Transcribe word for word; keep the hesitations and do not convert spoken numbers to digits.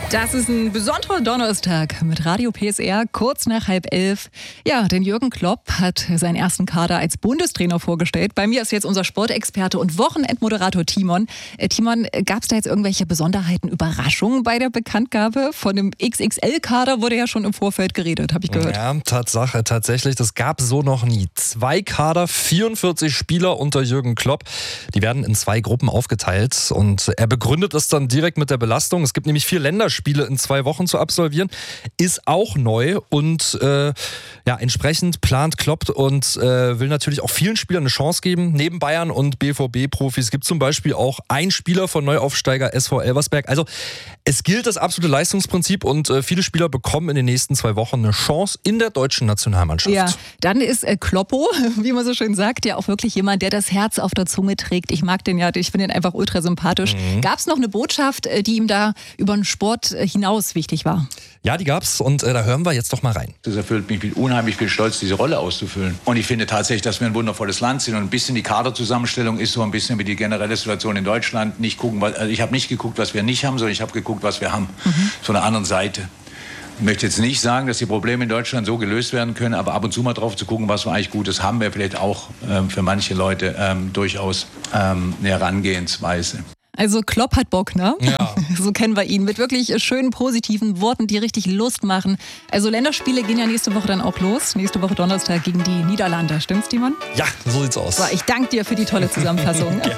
Das ist ein besonderer Donnerstag mit Radio P S R, kurz nach halb elf. Ja, denn Jürgen Klopp hat seinen ersten Kader als Bundestrainer vorgestellt. Bei mir ist jetzt unser Sportexperte und Wochenendmoderator Timon. Äh, Timon, gab es da jetzt irgendwelche Besonderheiten, Überraschungen bei der Bekanntgabe? Von dem X X L-Kader wurde ja schon im Vorfeld geredet, habe ich gehört. Ja, Tatsache, tatsächlich, das gab so noch nie. Zwei Kader, vierundvierzig Spieler unter Jürgen Klopp. Die werden in zwei Gruppen aufgeteilt und er begründet es dann direkt mit der Belastung. Es gibt nämlich vier Länderspiele in zwei Wochen zu absolvieren, ist auch neu und äh, ja, entsprechend plant Klopp und äh, will natürlich auch vielen Spielern eine Chance geben. Neben Bayern und B V B-Profis gibt es zum Beispiel auch einen Spieler von Neuaufsteiger S V Elversberg. Also es gilt das absolute Leistungsprinzip und äh, viele Spieler bekommen in den nächsten zwei Wochen eine Chance in der deutschen Nationalmannschaft. Ja, dann ist äh, Kloppo, wie man so schön sagt, ja auch wirklich jemand, der das Herz auf der Zunge trägt. Ich mag den ja, ich finde ihn einfach ultra sympathisch. Mhm. Gab es noch eine Botschaft, die ihm da über den Sport hinaus wichtig war? Ja, die gab's und äh, da hören wir jetzt doch mal rein. Das erfüllt mich mit unheimlich viel Stolz, diese Rolle auszufüllen. Und ich finde tatsächlich, dass wir ein wundervolles Land sind und ein bisschen die Kaderzusammenstellung ist so ein bisschen wie die generelle Situation in Deutschland. Nicht gucken, was, also ich habe nicht geguckt, was wir nicht haben, sondern ich habe geguckt, was wir haben. Mhm. Von der anderen Seite. Ich möchte jetzt nicht sagen, dass die Probleme in Deutschland so gelöst werden können, aber ab und zu mal drauf zu gucken, was wir eigentlich Gutes haben, wäre vielleicht auch ähm, für manche Leute ähm, durchaus ähm, eine Herangehensweise. Also Klopp hat Bock, ne? Ja. So kennen wir ihn. Mit wirklich schönen, positiven Worten, die richtig Lust machen. Also Länderspiele gehen ja nächste Woche dann auch los. Nächste Woche Donnerstag gegen die Niederlande. Stimmt's, Timon? Ja, so sieht's aus. So, ich danke dir für die tolle Zusammenfassung. Gerne.